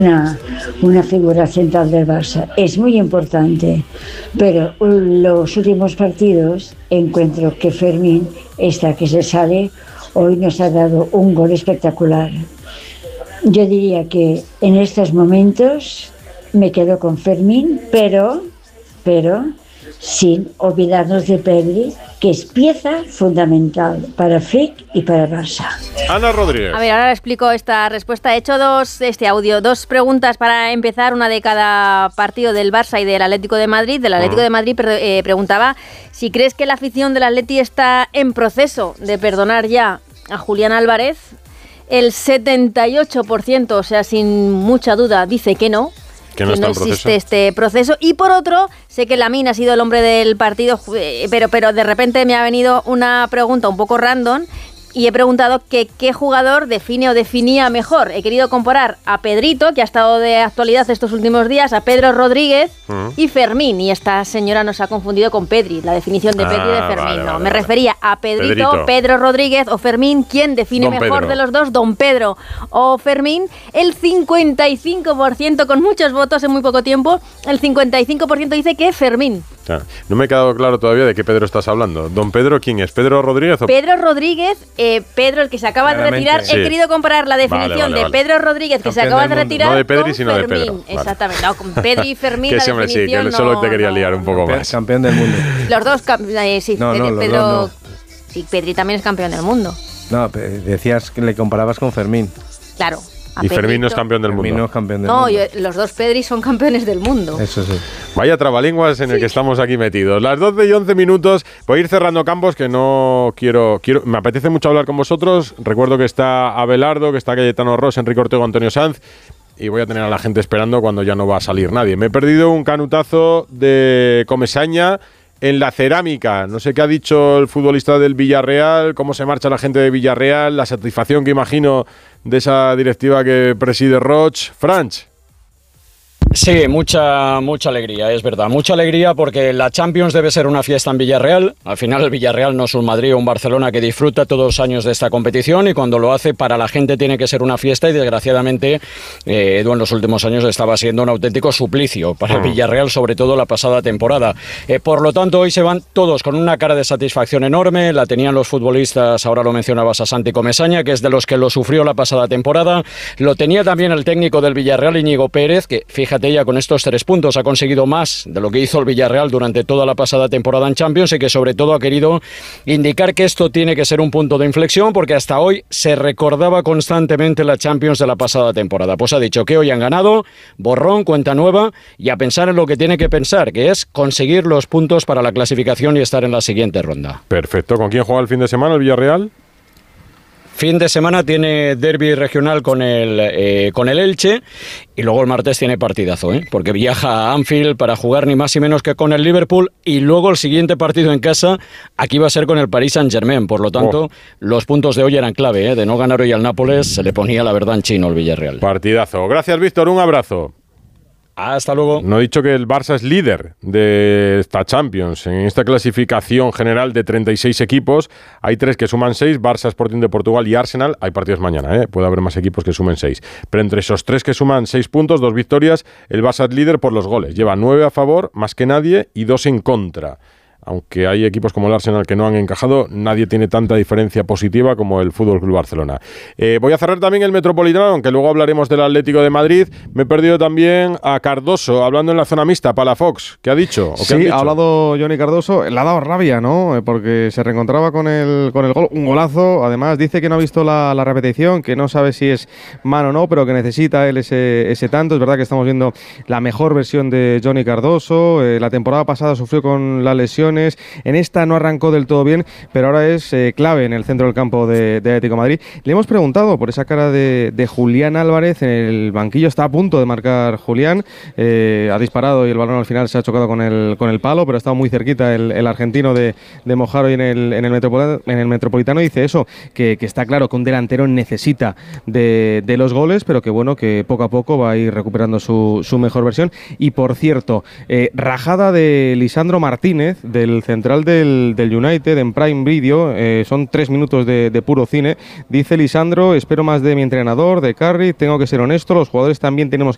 una figura central del Barça. Es muy importante, pero los últimos partidos encuentro que Fermín está que se sale. Hoy nos ha dado un gol espectacular. Yo diría que en estos momentos me quedo con Fermín, pero sin olvidarnos de Pedri, que es pieza fundamental para Flick y para Barça. Ana Rodríguez. A ver, ahora le explico esta respuesta. He hecho dos preguntas para empezar, una de cada partido del Barça y del Atlético de Madrid. Del Atlético de Madrid preguntaba si crees que la afición del Atleti está en proceso de perdonar ya a Julián Álvarez. El 78%, o sea, sin mucha duda, dice que no. Que no existe este proceso. Y por otro, sé que Lamine ha sido el hombre del partido, pero de repente me ha venido una pregunta un poco random y he preguntado que qué jugador define o definía mejor. He querido comparar a Pedrito, que ha estado de actualidad estos últimos días, a Pedro Rodríguez y Fermín. Y esta señora nos ha confundido con Pedri, la definición de Pedri y de Fermín. Me refería a Pedrito, Pedro Rodríguez o Fermín. ¿Quién define Don mejor Pedro de los dos? Don Pedro o Fermín. El 55%, con muchos votos en muy poco tiempo, el 55% dice que Fermín. No me ha quedado claro todavía de qué Pedro estás hablando. ¿Don Pedro quién es? ¿Pedro Rodríguez? Pedro Rodríguez, Pedro el que se acaba de retirar. Sí. He querido comparar la definición de Pedro Rodríguez, que se acaba de retirar, no de Pedri, con sino Fermín. De Pedro. Exactamente, no, con Pedri y Fermín. Que sí, hombre, sí, que solo te quería liar un poco más. Campeón del mundo. Los dos, sí, Pedro. Sí, Pedri también es campeón del mundo. No, decías que le comparabas con Fermín. Claro. Y Fermín no es campeón del mundo. No es campeón del mundo. Los dos Pedri son campeones del mundo. Eso sí. Vaya trabalenguas en el que estamos aquí metidos. Las 12:11. Voy a ir cerrando campos que no quiero. Me apetece mucho hablar con vosotros. Recuerdo que está Abelardo, que está Cayetano Ros, Enrique Ortego, Antonio Sanz. Y voy a tener a la gente esperando cuando ya no va a salir nadie. Me he perdido un canutazo de Comesaña en la cerámica. No sé qué ha dicho el futbolista del Villarreal, cómo se marcha la gente de Villarreal, la satisfacción que imagino de esa directiva que preside Roch. Franch. Sí, mucha alegría, es verdad. Mucha alegría porque la Champions debe ser una fiesta en Villarreal. Al final el Villarreal no es un Madrid o un Barcelona que disfruta todos los años de esta competición y cuando lo hace para la gente tiene que ser una fiesta y desgraciadamente Edu en los últimos años estaba siendo un auténtico suplicio para el Villarreal, sobre todo la pasada temporada. Por lo tanto, hoy se van todos con una cara de satisfacción enorme. La tenían los futbolistas, ahora lo mencionabas a Santi Comesaña, que es de los que lo sufrió la pasada temporada. Lo tenía también el técnico del Villarreal, Íñigo Pérez, que fíjate, ya con estos 3 puntos ha conseguido más de lo que hizo el Villarreal durante toda la pasada temporada en Champions y que sobre todo ha querido indicar que esto tiene que ser un punto de inflexión porque hasta hoy se recordaba constantemente la Champions de la pasada temporada. Pues ha dicho que hoy han ganado, borrón, cuenta nueva y a pensar en lo que tiene que pensar, que es conseguir los puntos para la clasificación y estar en la siguiente ronda. Perfecto. ¿Con quién juega el fin de semana el Villarreal? Fin de semana tiene derbi regional con el Elche y luego el martes tiene partidazo, porque viaja a Anfield para jugar ni más ni menos que con el Liverpool y luego el siguiente partido en casa aquí va a ser con el Paris Saint-Germain. Por lo tanto, los puntos de hoy eran clave. De no ganar hoy al Nápoles se le ponía la verdad en chino al Villarreal. Partidazo. Gracias, Víctor. Un abrazo. Hasta luego. No he dicho que el Barça es líder de esta Champions. En esta clasificación general de 36 equipos, hay 3 que suman 6, Barça, Sporting de Portugal y Arsenal. Hay partidos mañana, puede haber más equipos que sumen 6. Pero entre esos 3 que suman 6 puntos, 2 victorias, el Barça es líder por los goles. Lleva 9 a favor, más que nadie, y 2 en contra. Aunque hay equipos como el Arsenal que no han encajado, nadie tiene tanta diferencia positiva como el FC Barcelona. Voy a cerrar también el Metropolitano, aunque luego hablaremos del Atlético de Madrid. Me he perdido también a Cardoso, hablando en la zona mixta, Palafox. ¿Qué ha dicho? Sí, ha hablado Johnny Cardoso. Le ha dado rabia, ¿no? Porque se reencontraba con el gol. Un golazo. Además, dice que no ha visto la repetición, que no sabe si es mano o no, pero que necesita él ese tanto. Es verdad que estamos viendo la mejor versión de Johnny Cardoso. La temporada pasada sufrió con la lesión. En esta no arrancó del todo bien, pero ahora es clave en el centro del campo de Atlético de Madrid. Le hemos preguntado por esa cara de Julián Álvarez en el banquillo. Está a punto de marcar Julián, ha disparado y el balón al final se ha chocado con el palo, pero ha estado muy cerquita el argentino de mojar hoy en el Metropolitano. Dice eso, que está claro que un delantero necesita de los goles, pero que bueno, que poco a poco va a ir recuperando su mejor versión. Y por cierto, rajada de Lisandro Martínez, del central del United en Prime Video, son 3 minutos de puro cine. Dice Lisandro: espero más de mi entrenador, de Carrick, tengo que ser honesto, los jugadores también tenemos